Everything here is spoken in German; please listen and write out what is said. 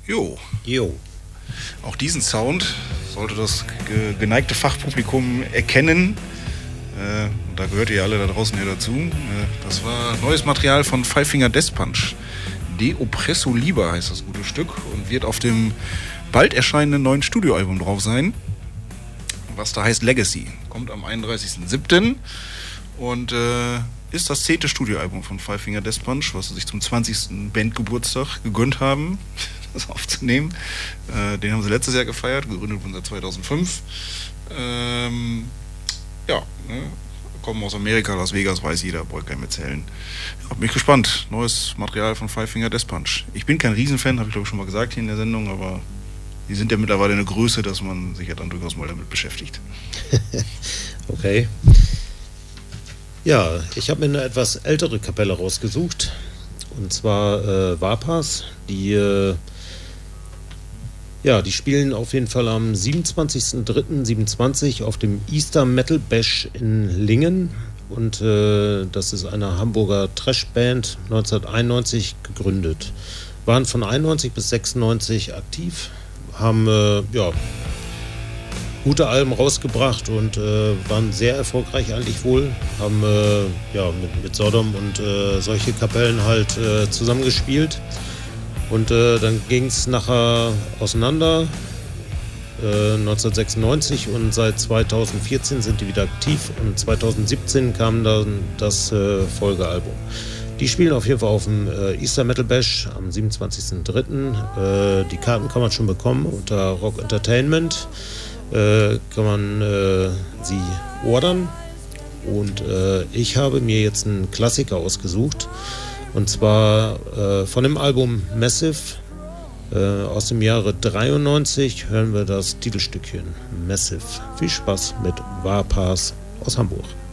Jo. Jo. Auch diesen Sound sollte das geneigte Fachpublikum erkennen. Und da gehört ihr alle da draußen ja dazu. Das war neues Material von Five Finger Death Punch. De Oppresso Liber heißt das gute Stück und wird auf dem bald erscheinenden neuen Studioalbum drauf sein, was da heißt Legacy. Kommt am 31.07. und ist das 10. Studioalbum von Five Finger Death Punch, was sie sich zum 20. Bandgeburtstag gegönnt haben, das aufzunehmen. Den haben sie letztes Jahr gefeiert, gegründet wurden seit 2005. Kommen aus Amerika, Las Vegas, weiß jeder, braucht keinem erzählen. Hab mich gespannt. Neues Material von Five Finger Death Punch. Ich bin kein Riesenfan, habe ich glaube ich schon mal gesagt hier in der Sendung, aber die sind ja mittlerweile eine Größe, dass man sich ja dann durchaus mal damit beschäftigt. Okay. Ja, ich habe mir eine etwas ältere Kapelle rausgesucht. Und zwar Warpath. Die spielen auf jeden Fall am 27.03.27 auf dem Easter Metal Bash in Lingen. Und das ist eine Hamburger Trashband, 1991 gegründet. Waren von 91 bis 96 aktiv, haben gute Alben rausgebracht und waren sehr erfolgreich eigentlich wohl. Haben mit Sodom und solche Kapellen halt zusammengespielt. Und dann ging es nachher auseinander, 1996, und seit 2014 sind die wieder aktiv und 2017 kam dann das Folgealbum. Die spielen auf jeden Fall auf dem Easter Metal Bash am 27.03. Die Karten kann man schon bekommen unter Rock Entertainment, kann man sie ordern. Und ich habe mir jetzt einen Klassiker ausgesucht. Und zwar von dem Album Massive aus dem Jahre 93 hören wir das Titelstückchen Massive. Viel Spaß mit Warpath aus Hamburg.